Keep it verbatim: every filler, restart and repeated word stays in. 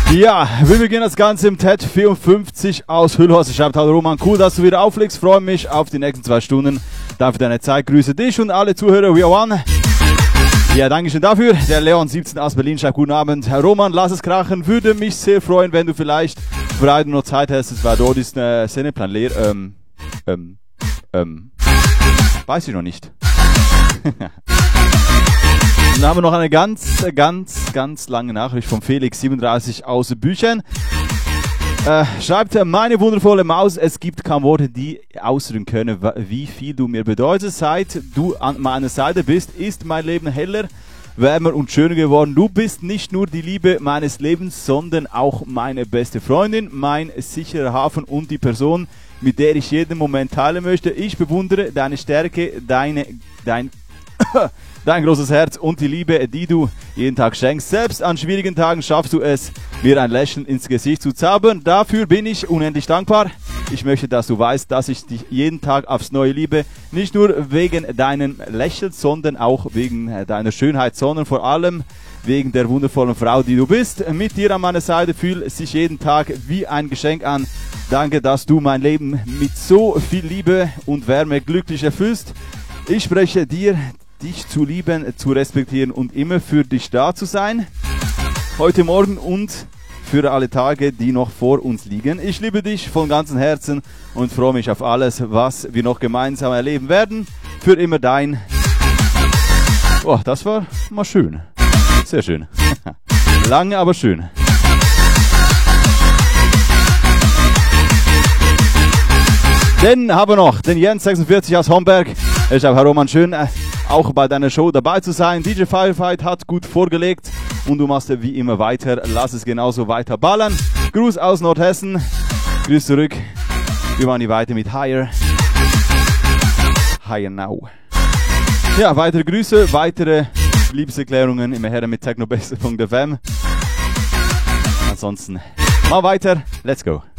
Ja, wir beginnen das Ganze im T E D vierundfünfzig aus Hüllhorst. Schreibt hallo Roman, cool, dass du wieder auflegst. Freue mich auf die nächsten zwei Stunden. Danke für deine Zeit. Grüße dich und alle Zuhörer. We are one. Ja, danke schön dafür. Der Leon siebzehn aus Berlin schreibt guten Abend. Herr Roman, lass es krachen. Würde mich sehr freuen, wenn du vielleicht Freitag noch Zeit hast. Es war dort ist ein Sendeplan leer. Ähm, ähm, ähm, weiß ich noch nicht. Dann haben wir noch eine ganz, ganz, ganz lange Nachricht von Felix siebenunddreißig aus Büchern. Äh, schreibt, meine wundervolle Maus, es gibt kaum Worte, die ausdrücken können, wie viel du mir bedeutest. Seit du an meiner Seite bist, ist mein Leben heller, wärmer und schöner geworden. Du bist nicht nur die Liebe meines Lebens, sondern auch meine beste Freundin, mein sicherer Hafen und die Person, mit der ich jeden Moment teilen möchte. Ich bewundere deine Stärke, deine, dein... Dein großes Herz und die Liebe, die du jeden Tag schenkst. Selbst an schwierigen Tagen schaffst du es, mir ein Lächeln ins Gesicht zu zaubern. Dafür bin ich unendlich dankbar. Ich möchte, dass du weißt, dass ich dich jeden Tag aufs Neue liebe. Nicht nur wegen deinem Lächeln, sondern auch wegen deiner Schönheit, sondern vor allem wegen der wundervollen Frau, die du bist. Mit dir an meiner Seite fühlt sich jeden Tag wie ein Geschenk an. Danke, dass du mein Leben mit so viel Liebe und Wärme glücklich erfüllst. Ich spreche dir, dich zu lieben, zu respektieren und immer für dich da zu sein. Heute Morgen und für alle Tage, die noch vor uns liegen. Ich liebe dich von ganzem Herzen und freue mich auf alles, was wir noch gemeinsam erleben werden. Für immer dein... Oh, das war mal schön. Sehr schön. Lange, aber schön. Dann haben wir noch den Jens sechsundvierzig aus Homberg. Ich habe Herr Roman, schön äh, auch bei deiner Show dabei zu sein. D J Firefight hat gut vorgelegt und du machst wie immer weiter. Lass es genauso weiter ballern. Gruß aus Nordhessen. Grüß zurück. Wir machen die weiter mit Higher. Higher Now. Ja, weitere Grüße, weitere Liebeserklärungen immer her mit technobase punkt f m. Ansonsten mal weiter. Let's go.